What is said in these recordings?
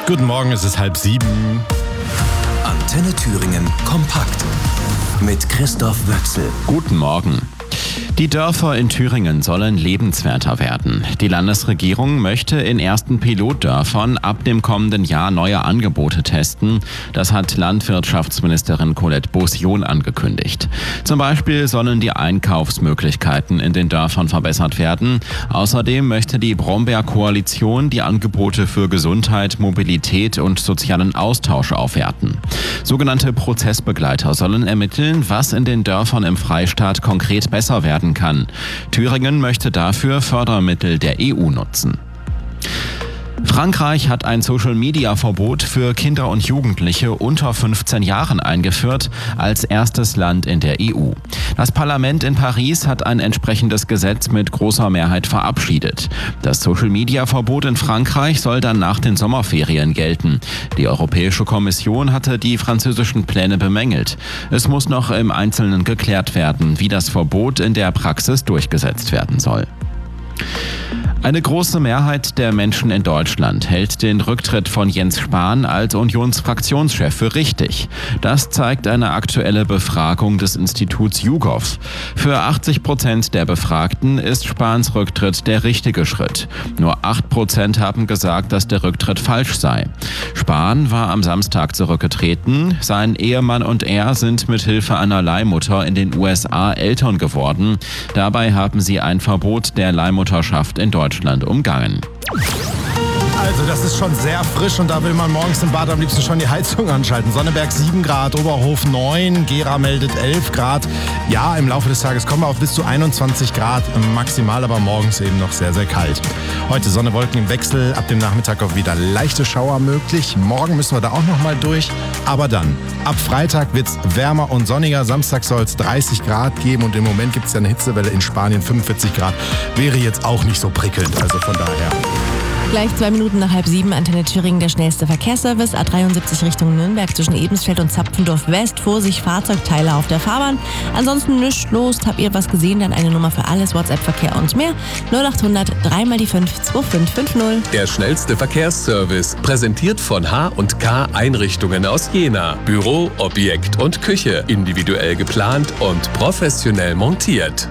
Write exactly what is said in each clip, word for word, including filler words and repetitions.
Guten Morgen, es ist halb sieben. Antenne Thüringen kompakt mit Christoph Wöchsel. Guten Morgen. Die Dörfer in Thüringen sollen lebenswerter werden. Die Landesregierung möchte in ersten Pilotdörfern ab dem kommenden Jahr neue Angebote testen. Das hat Landwirtschaftsministerin Colette Beaussion angekündigt. Zum Beispiel sollen die Einkaufsmöglichkeiten in den Dörfern verbessert werden. Außerdem möchte die Brombeer-Koalition die Angebote für Gesundheit, Mobilität und sozialen Austausch aufwerten. Sogenannte Prozessbegleiter sollen ermitteln, was in den Dörfern im Freistaat konkret besser werden kann. Thüringen möchte dafür Fördermittel der E U nutzen. Frankreich hat ein Social-Media-Verbot für Kinder und Jugendliche unter fünfzehn Jahren eingeführt, als erstes Land in der E U. Das Parlament in Paris hat ein entsprechendes Gesetz mit großer Mehrheit verabschiedet. Das Social-Media-Verbot in Frankreich soll dann nach den Sommerferien gelten. Die Europäische Kommission hatte die französischen Pläne bemängelt. Es muss noch im Einzelnen geklärt werden, wie das Verbot in der Praxis durchgesetzt werden soll. Eine große Mehrheit der Menschen in Deutschland hält den Rücktritt von Jens Spahn als Unionsfraktionschef für richtig. Das zeigt eine aktuelle Befragung des Instituts YouGov. Für achtzig Prozent der Befragten ist Spahns Rücktritt der richtige Schritt. Nur acht Prozent haben gesagt, dass der Rücktritt falsch sei. Spahn war am Samstag zurückgetreten. Sein Ehemann und er sind mit Hilfe einer Leihmutter in den U S A Eltern geworden. Dabei haben sie ein Verbot der Leihmutterschaft in Deutschland umgangen. Also das ist schon sehr frisch und da will man morgens im Bad am liebsten schon die Heizung anschalten. Sonneberg sieben Grad, Oberhof neun, Gera meldet elf Grad. Ja, im Laufe des Tages kommen wir auf bis zu einundzwanzig Grad maximal, aber morgens eben noch sehr, sehr kalt. Heute Sonne, Wolken im Wechsel, ab dem Nachmittag auch wieder leichte Schauer möglich. Morgen müssen wir da auch noch mal durch, aber dann, ab Freitag wird es wärmer und sonniger. Samstag soll es dreißig Grad geben und im Moment gibt es ja eine Hitzewelle in Spanien, fünfundvierzig Grad. Wäre jetzt auch nicht so prickelnd, also von daher. Gleich zwei Minuten nach halb sieben, Antenne Thüringen, der schnellste Verkehrsservice. A dreiundsiebzig Richtung Nürnberg zwischen Ebensfeld und Zapfendorf West. Vorsicht, Fahrzeugteile auf der Fahrbahn. Ansonsten nichts los. Habt ihr was gesehen? Dann eine Nummer für alles, WhatsApp-Verkehr und mehr. null acht hundert drei mal die fünf zwei fünf fünf null. Der schnellste Verkehrsservice, präsentiert von H und K Einrichtungen aus Jena. Büro, Objekt und Küche. Individuell geplant und professionell montiert.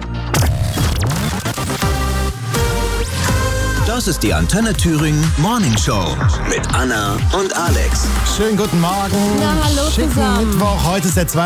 Das ist die Antenne Thüringen Morning Show mit Anna und Alex. Schönen guten Morgen. Na, hallo Schicken zusammen. Mittwoch. Heute ist der zweite